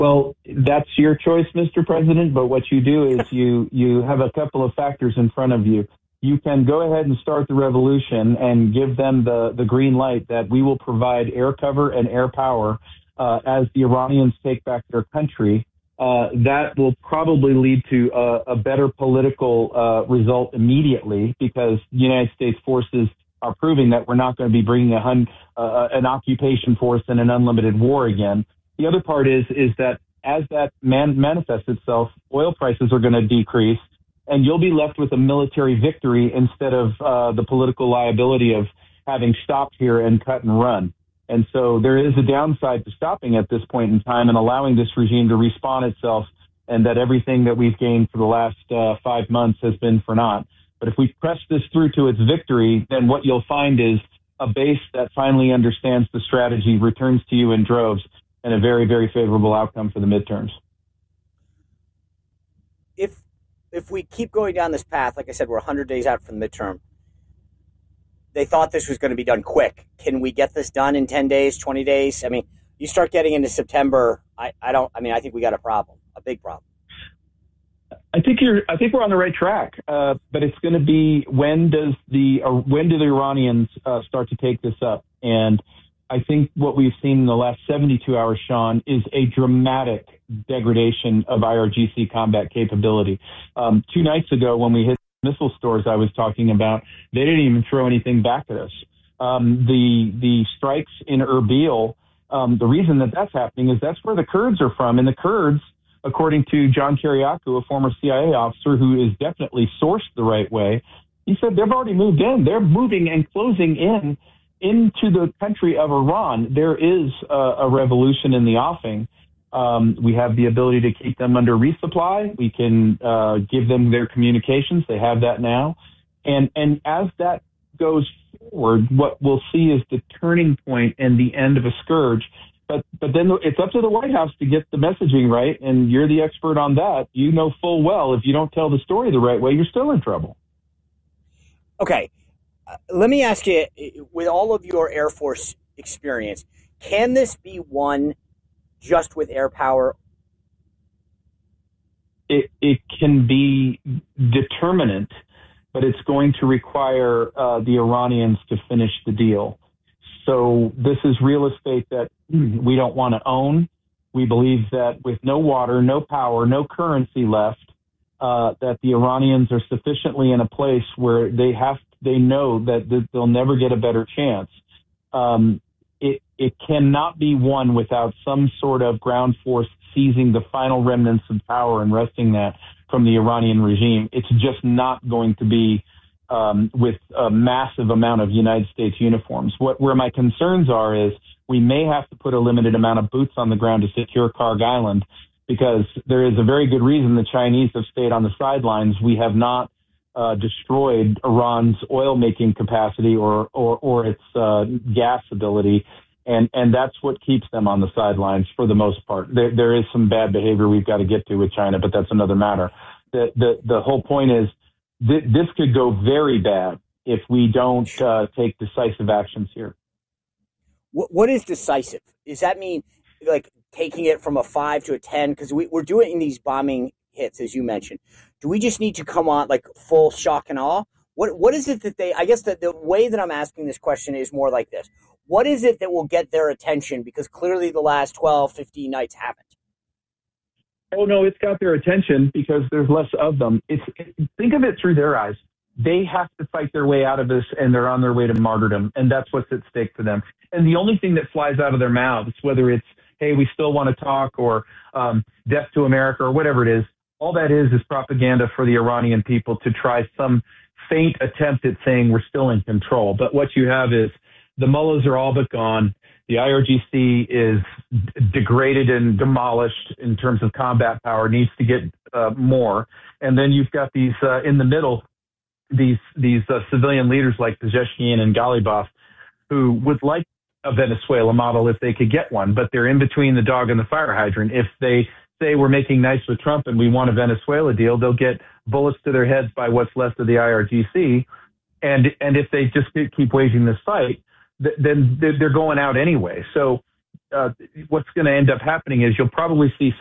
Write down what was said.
Well, that's your choice, Mr. President, but what you do is you have a couple of factors in front of you. You can go ahead and start the revolution and give them the green light that we will provide air cover and air power as the Iranians take back their country. That will probably lead to a better political result immediately, because the United States forces are proving that we're not going to be bringing an occupation force and an unlimited war again. The other part is that as that manifests itself, oil prices are going to decrease, and you'll be left with a military victory instead of the political liability of having stopped here and cut and run. And so there is a downside to stopping at this point in time and allowing this regime to respawn itself, and that everything that we've gained for the last 5 months has been for naught. But if we press this through to its victory, then what you'll find is a base that finally understands the strategy returns to you in droves, and a very, very favorable outcome for the midterms. If we keep going down this path, like I said, we're 100 days out from the midterm. They thought this was going to be done quick. Can we get this done in 10 days, 20 days? I mean, you start getting into September, I think we got a problem, a big problem. I think we're on the right track, but it's going to be when do the Iranians start to take this up? And I think what we've seen in the last 72 hours, Sean, is a dramatic degradation of IRGC combat capability. 2 nights ago, when we hit missile stores I was talking about, they didn't even throw anything back at us. The strikes in Erbil, the reason that's happening is that's where the Kurds are from. And the Kurds, according to John Kiriakou, a former CIA officer who is definitely sourced the right way, he said they've already moved in. They're moving and closing into the country of Iran. There is a revolution in the offing. We have the ability to keep them under resupply. We can give them their communications. They have that now. And as that goes forward, what we'll see is the turning point and the end of a scourge. But then it's up to the White House to get the messaging right, and you're the expert on that. You know full well if you don't tell the story the right way, you're still in trouble. Okay. Let me ask you, with all of your Air Force experience, can this be won just with air power? It can be determinant, but it's going to require the Iranians to finish the deal. So this is real estate that we don't want to own. We believe that with no water, no power, no currency left, that the Iranians are sufficiently in a place where they know that they'll never get a better chance. It cannot be won without some sort of ground force seizing the final remnants of power and wresting that from the Iranian regime. It's just not going to be with a massive amount of United States uniforms. Where my concerns are is we may have to put a limited amount of boots on the ground to secure Karg Island, because there is a very good reason the Chinese have stayed on the sidelines. We have not destroyed Iran's oil-making capacity or its gas ability, and that's what keeps them on the sidelines for the most part. There is some bad behavior we've got to get to with China, but that's another matter. The whole point is this could go very bad if we don't take decisive actions here. What is decisive? Does that mean like taking it from a 5 to a 10? Because we're doing these bombing hits, as you mentioned. Do we just need to come on like full shock and awe? What is it that I guess the way that I'm asking this question is more like this. What is it that will get their attention? Because clearly the last 12, 15 nights haven't. Oh, no, it's got their attention because there's less of them. Think of it through their eyes. They have to fight their way out of this, and they're on their way to martyrdom, and that's what's at stake for them. And the only thing that flies out of their mouths, whether it's, hey, we still want to talk, or death to America, or whatever it is, all that is propaganda for the Iranian people to try some faint attempt at saying we're still in control. But what you have is the mullahs are all but gone. The IRGC is degraded and demolished in terms of combat power, needs to get more. And then you've got these in the middle, these civilian leaders like Pezeshkian and Ghalibaf, who would like a Venezuela model if they could get one, but they're in between the dog and the fire hydrant. If they say we're making nice with Trump and we want a Venezuela deal, they'll get bullets to their heads by what's left of the IRGC. And if they just keep waging this fight, then they're going out anyway. So what's going to end up happening is you'll probably see